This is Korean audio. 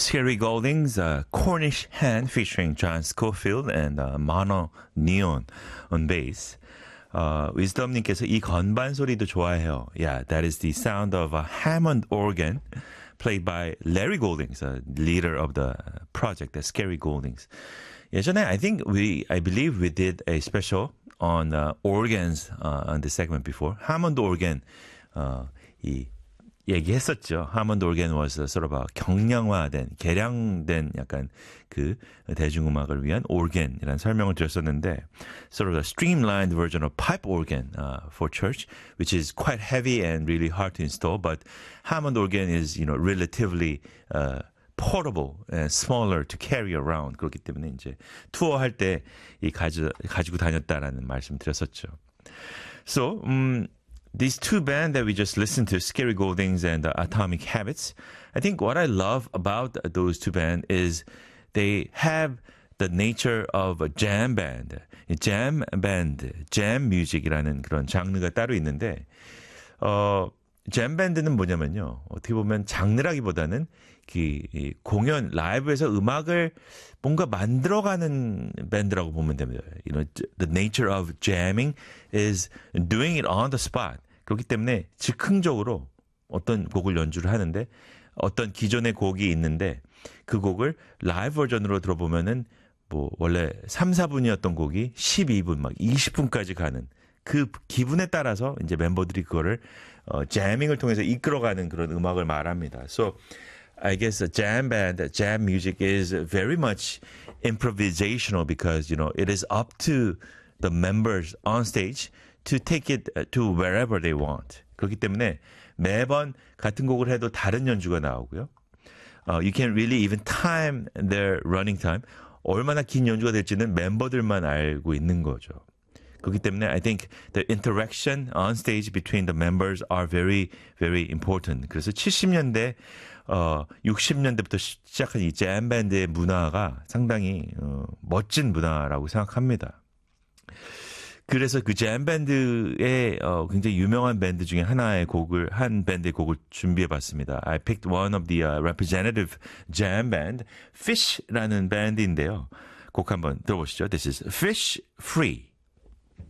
Scary Golding's Cornish Hen featuring John Scofield and Mono Neon on bass. wisdom님께서 이 건반 소리도 좋아해요. Yeah, that is the sound of a Hammond organ played by Larry Goldings, leader of the project, the Scary Goldings. 예전에 I believe we did a special on organs on this segment before. Hammond organ 얘기했었죠. Hammond organ was sort of a 경량화된, 개량된 약간 그 대중음악을 위한 organ이라는 설명을 드렸었는데, sort of a streamlined version of pipe organ for church, which is quite heavy and really hard to install. But Hammond organ is, relatively portable and smaller to carry around. 그렇기 때문에 이제 투어할 때 가지고 다녔다라는 말씀 드렸었죠. So, these two bands that we just listened to, Scary Goldings and Atomic Habits, I think what I love about those two bands is they have the nature of a jam band. jam band, jam music이라는 그런 장르가 따로 있는데, 잼 밴드는 뭐냐면요, 어떻게 보면 장르라기보다는 이 공연 라이브에서 음악을 뭔가 만들어가는 밴드라고 보면 됩니다. The nature of jamming is doing it on the spot. 그렇기 때문에 즉흥적으로 어떤 곡을 연주를 하는데, 어떤 기존의 곡이 있는데 그 곡을 라이브 버전으로 들어보면은 뭐 원래 3, 4분이었던 곡이 12분, 막 20분까지 가는 그 기분에 따라서 이제 멤버들이 그거를 jamming을 통해서 이끌어가는 그런 음악을 말합니다. So I guess a jam band, jam music is very much improvisational because, it is up to the members on stage to take it to wherever they want. 그렇기 때문에 매번 같은 곡을 해도 다른 연주가 나오고요. You can't really even time their running time. 얼마나 긴 연주가 될지는 멤버들만 알고 있는 거죠. 그렇기 때문에 I think the interaction on stage between the members are very, very important. 그래서 70년대, 60년대부터 시작한 이 잼 밴드의 문화가 상당히 멋진 문화라고 생각합니다. 그래서 그 잼 밴드의 굉장히 유명한 밴드 중에 한 밴드의 곡을 준비해봤습니다. I picked one of the representative jam band, Fish라는 밴드인데요. 곡 한번 들어보시죠. This is Fish Free.